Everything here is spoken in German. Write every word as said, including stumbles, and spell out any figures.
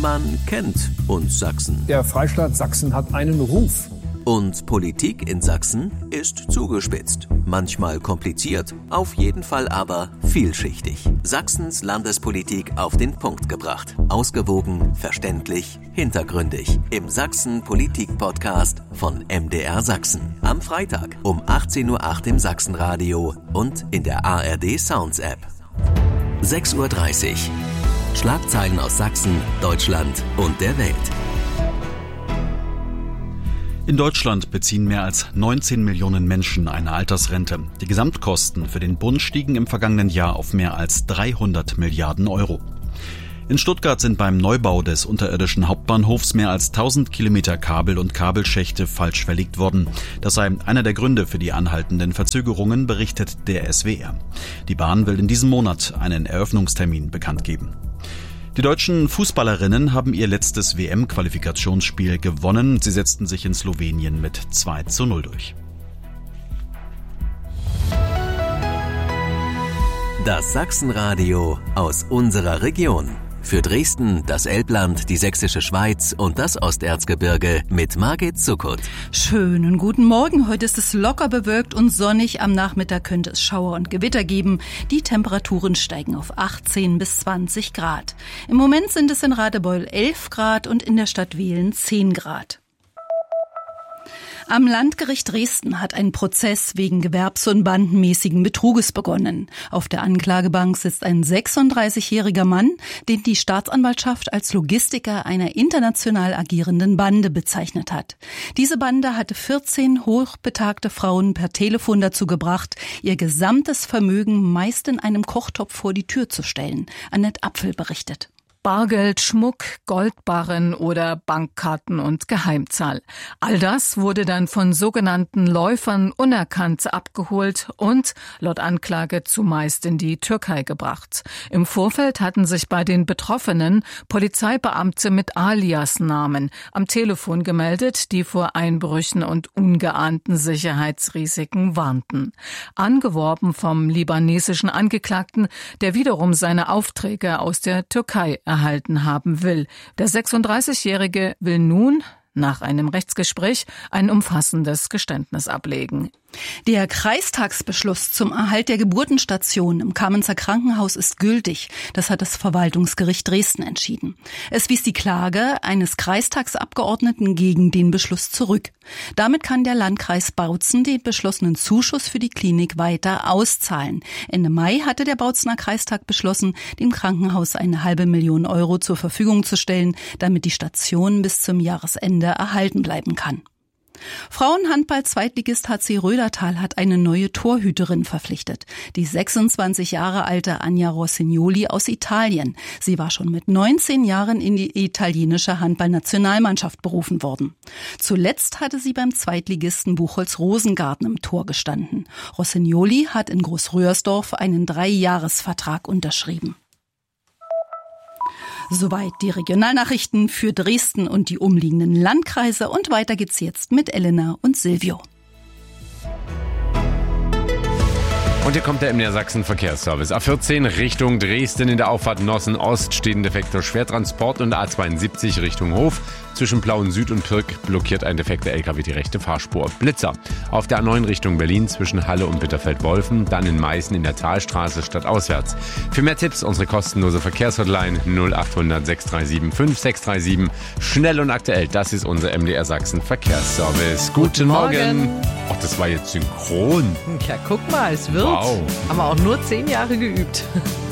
Man kennt uns Sachsen. Der Freistaat Sachsen hat einen Ruf. Und Politik in Sachsen ist zugespitzt. Manchmal kompliziert, auf jeden Fall aber vielschichtig. Sachsens Landespolitik auf den Punkt gebracht. Ausgewogen, verständlich, hintergründig. Im Sachsen-Politik-Podcast von M D R Sachsen. Am Freitag um achtzehn Uhr acht im Sachsenradio und in der A R D Sounds App. sechs Uhr dreißig. Schlagzeilen aus Sachsen, Deutschland und der Welt. In Deutschland beziehen mehr als neunzehn Millionen Menschen eine Altersrente. Die Gesamtkosten für den Bund stiegen im vergangenen Jahr auf mehr als dreihundert Milliarden Euro. In Stuttgart sind beim Neubau des unterirdischen Hauptbahnhofs mehr als tausend Kilometer Kabel und Kabelschächte falsch verlegt worden. Das sei einer der Gründe für die anhaltenden Verzögerungen, berichtet der S W R. Die Bahn will in diesem Monat einen Eröffnungstermin bekannt geben. Die deutschen Fußballerinnen haben ihr letztes W M-Qualifikationsspiel gewonnen. Sie setzten sich in Slowenien mit zwei zu null durch. Das Sachsenradio aus unserer Region. Für Dresden, das Elbland, die Sächsische Schweiz und das Osterzgebirge mit Margit Zuckert. Schönen guten Morgen. Heute ist es locker bewölkt und sonnig. Am Nachmittag könnte es Schauer und Gewitter geben. Die Temperaturen steigen auf achtzehn bis zwanzig Grad. Im Moment sind es in Radebeul elf Grad und in der Stadt Wehlen zehn Grad. Am Landgericht Dresden hat ein Prozess wegen gewerbs- und bandenmäßigen Betruges begonnen. Auf der Anklagebank sitzt ein sechsunddreißigjähriger Mann, den die Staatsanwaltschaft als Logistiker einer international agierenden Bande bezeichnet hat. Diese Bande hatte vierzehn hochbetagte Frauen per Telefon dazu gebracht, ihr gesamtes Vermögen meist in einem Kochtopf vor die Tür zu stellen. Annette Apfel berichtet. Bargeld, Schmuck, Goldbarren oder Bankkarten und Geheimzahl. All das wurde dann von sogenannten Läufern unerkannt abgeholt und laut Anklage zumeist in die Türkei gebracht. Im Vorfeld hatten sich bei den Betroffenen Polizeibeamte mit Alias-Namen am Telefon gemeldet, die vor Einbrüchen und ungeahnten Sicherheitsrisiken warnten. Angeworben vom libanesischen Angeklagten, der wiederum seine Aufträge aus der Türkei erhalten haben will. Der sechsunddreißigjährige will nun nach einem Rechtsgespräch ein umfassendes Geständnis ablegen. Der Kreistagsbeschluss zum Erhalt der Geburtenstation im Kamenzer Krankenhaus ist gültig. Das hat das Verwaltungsgericht Dresden entschieden. Es wies die Klage eines Kreistagsabgeordneten gegen den Beschluss zurück. Damit kann der Landkreis Bautzen den beschlossenen Zuschuss für die Klinik weiter auszahlen. Ende Mai hatte der Bautzener Kreistag beschlossen, dem Krankenhaus eine halbe Million Euro zur Verfügung zu stellen, damit die Station bis zum Jahresende erhalten bleiben kann. Frauenhandball-Zweitligist H C Rödertal hat eine neue Torhüterin verpflichtet. Die sechsundzwanzig Jahre alte Anja Rossignoli aus Italien. Sie war schon mit neunzehn Jahren in die italienische Handballnationalmannschaft berufen worden. Zuletzt hatte sie beim Zweitligisten Buchholz Rosengarten im Tor gestanden. Rossignoli hat in Großröhrsdorf einen Dreijahresvertrag unterschrieben. Soweit die Regionalnachrichten für Dresden und die umliegenden Landkreise. Und weiter geht's jetzt mit Elena und Silvio. Und hier kommt der M D R Sachsen Verkehrsservice. A vierzehn Richtung Dresden in der Auffahrt Nossen Ost steht ein defekter Schwertransport und A zweiundsiebzig Richtung Hof. Zwischen Plauen Süd und Pirk blockiert ein defekter L K W die rechte Fahrspur. Blitzer auf der A neun Richtung Berlin zwischen Halle und Bitterfeld-Wolfen, dann in Meißen in der Talstraße stadtauswärts. Für mehr Tipps unsere kostenlose Verkehrshotline null achthundert sechs drei sieben fünf sechs drei sieben. Schnell und aktuell, das ist unser M D R Sachsen Verkehrsservice. Guten, Guten Morgen. Morgen. Ach, das war jetzt synchron. Ja, guck mal, es wird. Wow. Haben wir auch nur zehn Jahre geübt.